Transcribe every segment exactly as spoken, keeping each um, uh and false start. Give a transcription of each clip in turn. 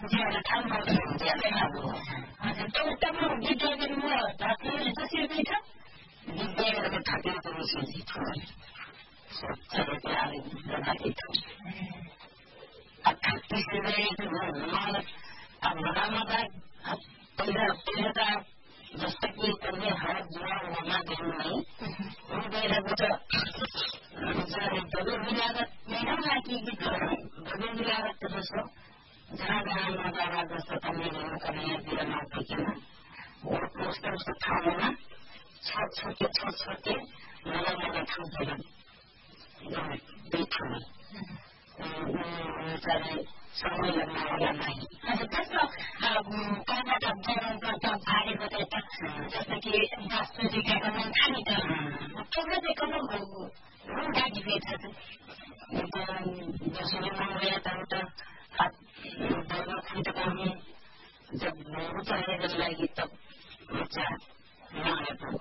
ज्यादा ठाउँमा ज्यादै अब हजुर तब तब विद्यालय म धात्रीले कसरी पनि छ विद्यालयको थपेको विषय चाहिँ सोच्छ त्यहाँ गर्दाखेरि अब त्यसले मलाई अब रामदा पहिला पहिला त जस्तो कि त्यसले हर जीवन माध्यम नै उनीहरूको त दबे मिलावट नहीं लाती कि दबे मिलावट तो दोस्तों जहाँ जहाँ नजारा दोस्तों तमने लोगों का नया दिया मारते के ना और पोस्टर उसको था ना छोट छोटे छोट छोटे नया नया था जगह ये देखो सारे समय लगने वाला नहीं अच्छा दोस्तों कहना था जरूर करता भारी होते तक जैसे कि दस जी का कमन खानी था तो मैं देखो ना उनका जीवित है जैसे मन गया था तो दोनों खुद का हम जब उतरने जब लगी तब बच्चा ना है तो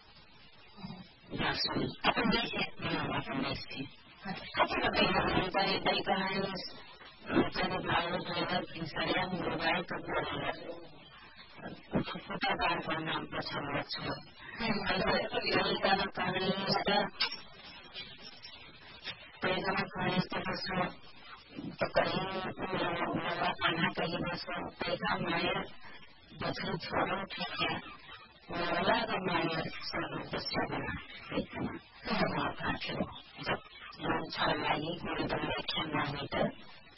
जैसे अपन जैसे अपन जैसे अच्छा तो कहीं कहीं कहीं कहीं कहीं भावों के अंदर इंसान मोबाइल का बोलेगा छोटा बार का नाम पसंद रखो कहीं कहीं कहीं इसका पैसा कहीं इसका दोस्तों तो कहीं मेरा खाना कहीं दोस्तों पैसा मायर बच्चे छोड़ो ठीक है मेरा का मायर सब बच्चा बना ठीक है ना सब आप आते हो जब छाल लगी मेरे बंदे खेलना नहीं तो